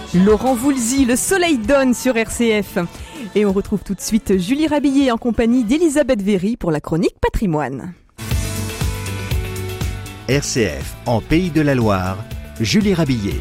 Laurent Voulzy, le soleil donne sur RCF. Et on retrouve tout de suite Julie Rabillet en compagnie d'Elisabeth Véry pour la chronique patrimoine. RCF en Pays de la Loire, Julie Rabillet.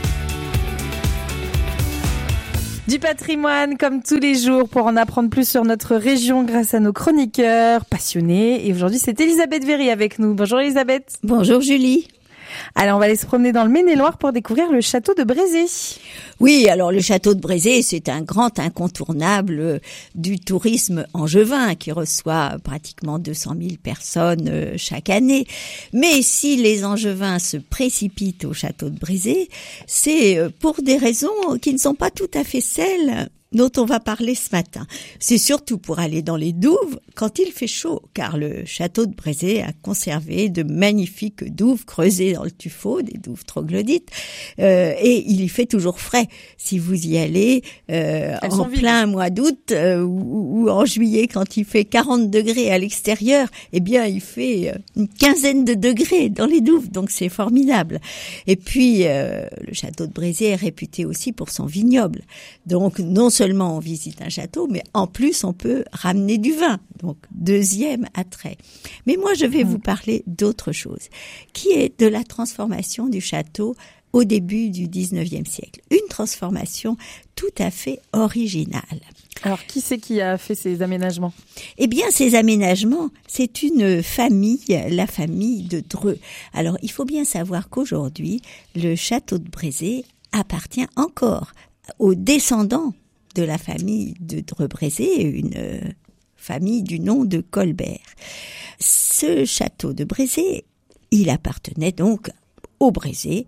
Du patrimoine comme tous les jours pour en apprendre plus sur notre région grâce à nos chroniqueurs passionnés. Et aujourd'hui, c'est Elisabeth Véry avec nous. Bonjour Elisabeth. Bonjour Julie. Alors, on va aller se promener dans le Maine-et-Loire pour découvrir le château de Brézé. Oui, alors le château de Brézé, c'est un grand incontournable du tourisme angevin qui reçoit pratiquement 200 000 personnes chaque année. Mais si les Angevins se précipitent au château de Brézé, c'est pour des raisons qui ne sont pas tout à fait celles dont on va parler ce matin. C'est surtout pour aller dans les douves quand il fait chaud, car le château de Brézé a conservé de magnifiques douves creusées dans le tuffeau, des douves troglodytes, et il y fait toujours frais. Si vous y allez en plein mois d'août ou en juillet, quand il fait 40 degrés à l'extérieur, eh bien il fait une quinzaine de degrés dans les douves, donc c'est formidable. Et puis le château de Brézé est réputé aussi pour son vignoble, donc non seulement on visite un château, mais en plus on peut ramener du vin. Donc deuxième attrait. Mais moi je vais vous parler d'autre chose, qui est de la transformation du château au début du 19e siècle. Une transformation tout à fait originale. Alors qui c'est qui a fait ces aménagements ? Eh bien ces aménagements, c'est une famille, la famille de Dreux. Alors il faut bien savoir qu'aujourd'hui, le château de Brézé appartient encore aux descendants de la famille de Dreux-Brézé, une famille du nom de Colbert. Ce château de Brézé, il appartenait donc aux Brézé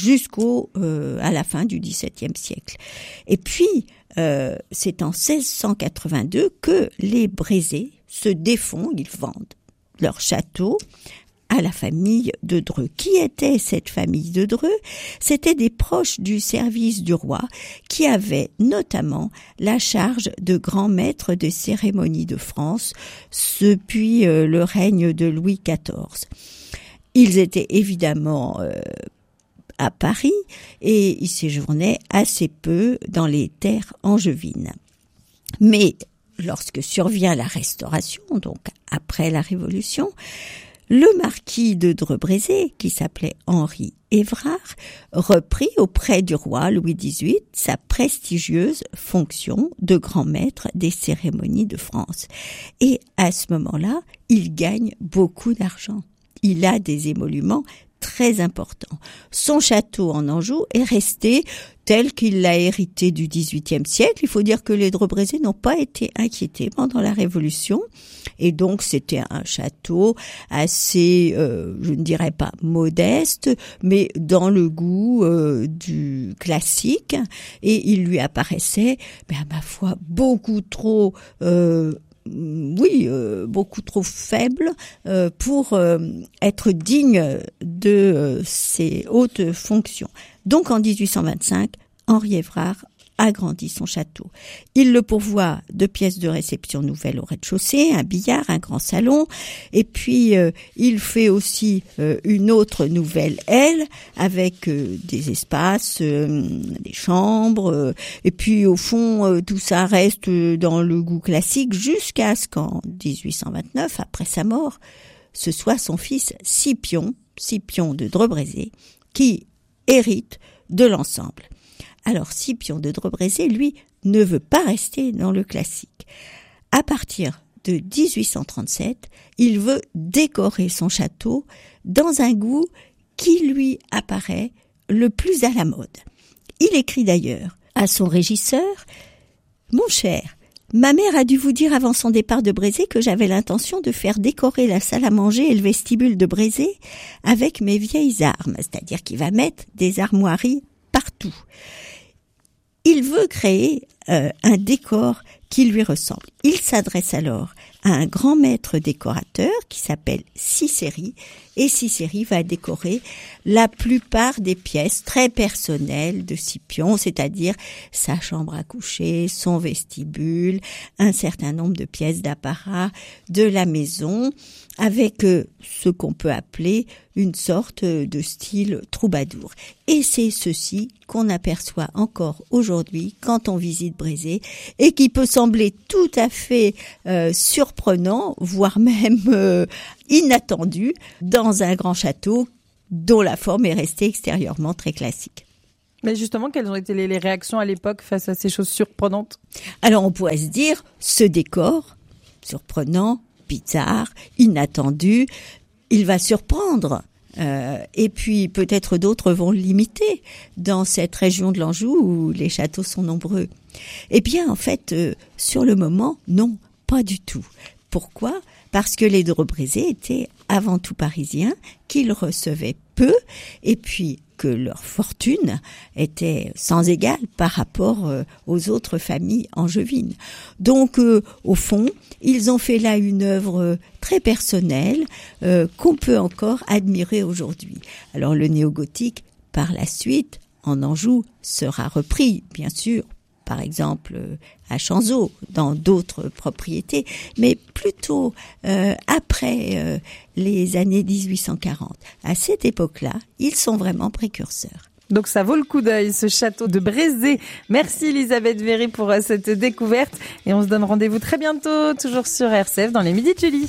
à la fin du XVIIe siècle. Et puis, c'est en 1682 que les Brézé se défont, ils vendent leur château à la famille de Dreux. Qui était cette famille de Dreux ? C'était des proches du service du roi qui avaient notamment la charge de grand maître des cérémonies de France depuis le règne de Louis XIV. Ils étaient évidemment à Paris et ils séjournaient assez peu dans les terres angevines. Mais lorsque survient la Restauration, donc après la Révolution, le marquis de Dreux-Brézé, qui s'appelait Henri Évrard, reprit auprès du roi Louis XVIII sa prestigieuse fonction de grand maître des cérémonies de France. Et à ce moment-là, il gagne beaucoup d'argent. Il a des émoluments très important. Son château en Anjou est resté tel qu'il l'a hérité du XVIIIe siècle. Il faut dire que les Dreux-Brézé n'ont pas été inquiétés pendant la Révolution. Et donc, c'était un château assez, je ne dirais pas modeste, mais dans le goût du classique. Et il lui apparaissait, à ma foi, beaucoup trop faible pour être digne de ses hautes fonctions. Donc en 1825, Henri Évrard agrandit son château. Il le pourvoit de pièces de réception nouvelles au rez-de-chaussée, un billard, un grand salon, et puis il fait aussi une autre nouvelle aile avec des espaces, des chambres, et puis au fond tout ça reste dans le goût classique jusqu'à ce qu'en 1829, après sa mort, ce soit son fils Scipion de Dreux-Brézé, qui hérite de l'ensemble. Alors Scipion de Dreux-Brézé, lui, ne veut pas rester dans le classique. À partir de 1837, il veut décorer son château dans un goût qui lui apparaît le plus à la mode. Il écrit d'ailleurs à son régisseur « Mon cher, ma mère a dû vous dire avant son départ de Brézé que j'avais l'intention de faire décorer la salle à manger et le vestibule de Brézé avec mes vieilles armes, c'est-à-dire qu'il va mettre des armoiries partout. Il veut créer un décor qui lui ressemble. Il s'adresse alors un grand maître décorateur qui s'appelle Cicéry, et Cicéry va décorer la plupart des pièces très personnelles de Scipion, c'est-à-dire sa chambre à coucher, son vestibule, un certain nombre de pièces d'apparat de la maison, avec ce qu'on peut appeler une sorte de style troubadour. Et c'est ceci qu'on aperçoit encore aujourd'hui quand on visite Brézé et qui peut sembler tout à fait surprenant, voire même inattendu, dans un grand château dont la forme est restée extérieurement très classique. Mais justement, quelles ont été les réactions à l'époque face à ces choses surprenantes? Alors on pourrait se dire, ce décor surprenant, bizarre, inattendu, il va surprendre. Et puis peut-être d'autres vont l'imiter dans cette région de l'Anjou où les châteaux sont nombreux. Eh bien en fait, sur le moment, non, pas du tout. Pourquoi ? Parce que les Dreux-Brézés étaient avant tout parisiens, qu'ils recevaient peu, et puis que leur fortune était sans égale par rapport aux autres familles angevines. Donc, au fond, ils ont fait là une œuvre très personnelle qu'on peut encore admirer aujourd'hui. Alors, le néogothique, par la suite, en Anjou, sera repris, bien sûr, par exemple à Chanzeau, dans d'autres propriétés, mais plutôt après les années 1840. À cette époque-là, ils sont vraiment précurseurs. Donc ça vaut le coup d'œil, ce château de Brézé. Merci Elisabeth Véry pour cette découverte. Et on se donne rendez-vous très bientôt, toujours sur RCF, dans les Midis de Julie.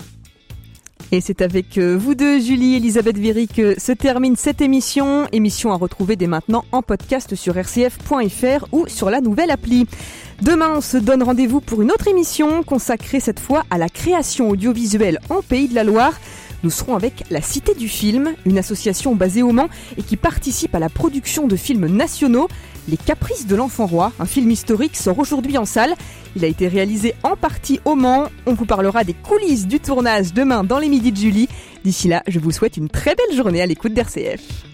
Et c'est avec vous deux, Julie et Elisabeth Véry, que se termine cette émission. Émission à retrouver dès maintenant en podcast sur rcf.fr ou sur la nouvelle appli. Demain, on se donne rendez-vous pour une autre émission consacrée cette fois à la création audiovisuelle en Pays de la Loire. Nous serons avec la Cité du Film, une association basée au Mans et qui participe à la production de films nationaux. Les Caprices de l'Enfant Roi, un film historique, sort aujourd'hui en salle. Il a été réalisé en partie au Mans. On vous parlera des coulisses du tournage demain dans les Midis de Julie. D'ici là, je vous souhaite une très belle journée à l'écoute d'RCF.